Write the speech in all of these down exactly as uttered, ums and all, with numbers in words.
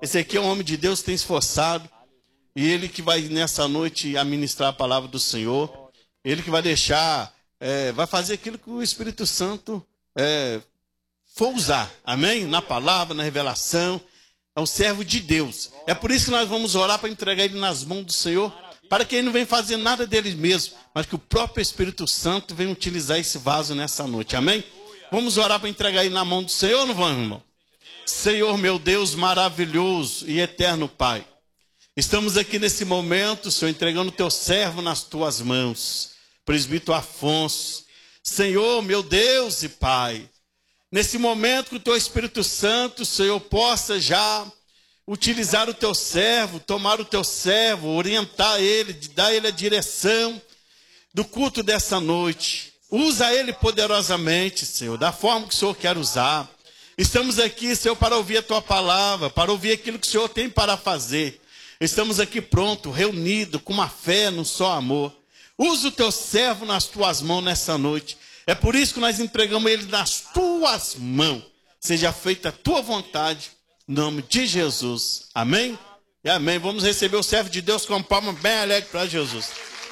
Esse aqui é um homem de Deus que tem esforçado. E ele que vai nessa noite administrar a palavra do Senhor. Ele que vai deixar, é, vai fazer aquilo que o Espírito Santo é, for usar. Amém? Na palavra, na revelação. É um servo de Deus. É por isso que nós vamos orar para entregar ele nas mãos do Senhor. Para que ele não venha fazer nada dele mesmo. Mas que o próprio Espírito Santo venha utilizar esse vaso nessa noite. Amém? Vamos orar para entregar ele na mão do Senhor ou não vamos, irmão? Senhor, meu Deus maravilhoso e eterno Pai. Estamos aqui nesse momento, Senhor, entregando o teu servo nas tuas mãos. Presbítero Afonso. Senhor, meu Deus e Pai. Nesse momento que o teu Espírito Santo, Senhor, possa já utilizar o teu servo, tomar o teu servo, orientar ele, dar ele a direção do culto dessa noite. Usa ele poderosamente, Senhor, da forma que o Senhor quer usar. Estamos aqui, Senhor, para ouvir a tua palavra, para ouvir aquilo que o Senhor tem para fazer. Estamos aqui pronto, reunidos, com uma fé no só amor. Usa o teu servo nas tuas mãos nessa noite. É por isso que nós entregamos ele nas tuas mãos. Seja feita a tua vontade, em nome de Jesus. Amém? E amém. Vamos receber o servo de Deus com palma bem alegre para Jesus.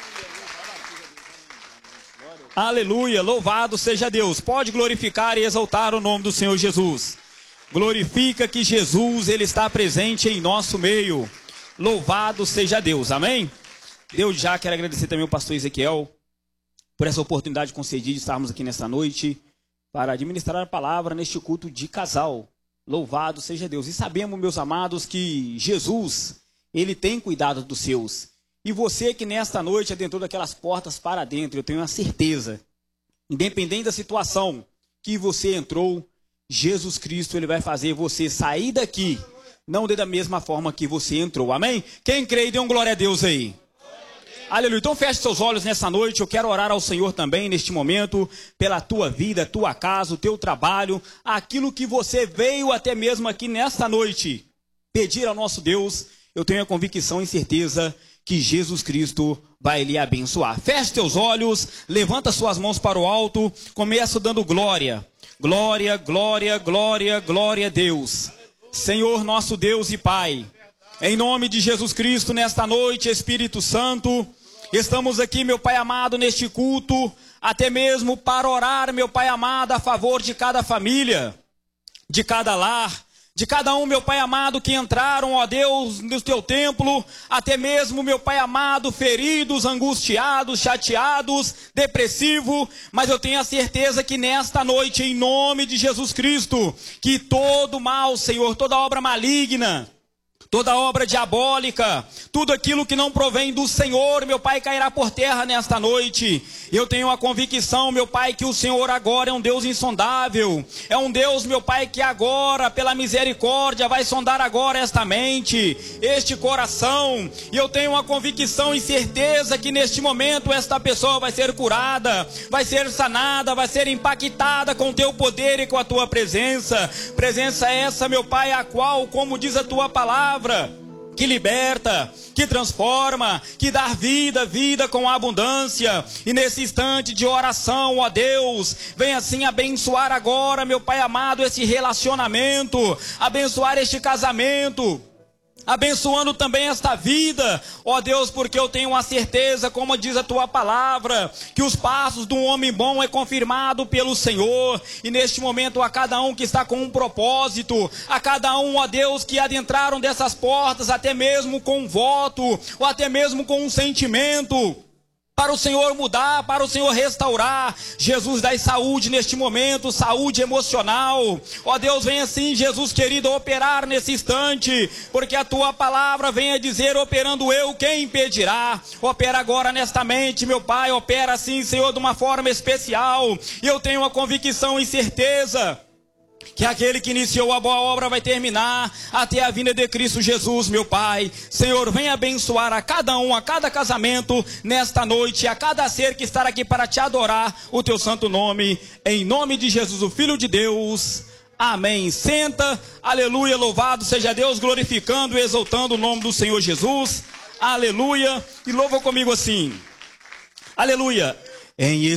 Aleluia, louvado seja Deus. Pode glorificar e exaltar o nome do Senhor Jesus. Glorifica que Jesus, ele está presente em nosso meio. Louvado seja Deus, amém? Deus, já quero agradecer também ao pastor Ezequiel por essa oportunidade concedida de estarmos aqui nessa noite para administrar a palavra neste culto de casal. Louvado seja Deus. E sabemos, meus amados, que Jesus, ele tem cuidado dos seus. E você que nesta noite adentrou daquelas portas para dentro, eu tenho a certeza, independente da situação que você entrou, Jesus Cristo, ele vai fazer você sair daqui, não da mesma forma que você entrou, amém? Quem crê, dê um glória a Deus aí. Aleluia. Então feche seus olhos nessa noite, eu quero orar ao Senhor também neste momento, pela tua vida, tua casa, o teu trabalho, aquilo que você veio até mesmo aqui nesta noite, pedir ao nosso Deus, eu tenho a convicção e certeza que Jesus Cristo vai lhe abençoar. Feche teus olhos, levanta suas mãos para o alto, começa dando glória. Glória, glória, glória, glória a Deus. Senhor nosso Deus e Pai, em nome de Jesus Cristo, nesta noite, Espírito Santo, estamos aqui, meu Pai amado, neste culto, até mesmo para orar, meu Pai amado, a favor de cada família, de cada lar, de cada um, meu Pai amado, que entraram, ó Deus, no teu templo, até mesmo, meu Pai amado, feridos, angustiados, chateados, depressivos, mas eu tenho a certeza que nesta noite, em nome de Jesus Cristo, que todo mal, Senhor, toda obra maligna, toda obra diabólica, tudo aquilo que não provém do Senhor, meu Pai, cairá por terra nesta noite. Eu tenho a convicção, meu Pai, que o Senhor agora é um Deus insondável. É um Deus, meu Pai, que agora, pela misericórdia, vai sondar agora esta mente, este coração. E eu tenho a convicção e certeza que neste momento esta pessoa vai ser curada, vai ser sanada, vai ser impactada com o teu poder e com a tua presença. Presença essa, meu Pai, a qual, como diz a tua palavra, que liberta, que transforma, que dá vida, vida com abundância. E nesse instante de oração, ó Deus, vem assim abençoar agora, meu Pai amado, esse relacionamento, abençoar este casamento, abençoando também esta vida, ó Deus, porque eu tenho uma certeza, como diz a tua palavra, que os passos de um homem bom é confirmado pelo Senhor. E neste momento a cada um que está com um propósito, a cada um, ó Deus, que adentraram dessas portas, até mesmo com um voto, ou até mesmo com um sentimento, para o Senhor mudar, para o Senhor restaurar. Jesus, dá saúde neste momento, saúde emocional. Ó Deus, vem assim, Jesus querido, operar nesse instante, porque a tua palavra vem a dizer, operando eu, quem impedirá? Opera agora nesta mente, meu Pai, opera assim, Senhor, de uma forma especial. E eu tenho a convicção e certeza que aquele que iniciou a boa obra vai terminar até a vinda de Cristo Jesus, meu Pai. Senhor, vem abençoar a cada um, a cada casamento nesta noite, a cada ser que está aqui para te adorar o teu santo nome, em nome de Jesus, o Filho de Deus. Amém. Senta, aleluia, louvado seja Deus, glorificando e exaltando o nome do Senhor Jesus. Aleluia. E louva comigo assim. Aleluia. Em